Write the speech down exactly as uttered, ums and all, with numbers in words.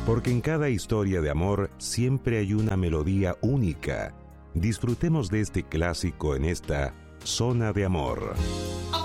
Porque en cada historia de amor siempre hay una melodía única. Disfrutemos de este clásico en esta Zona de Amor.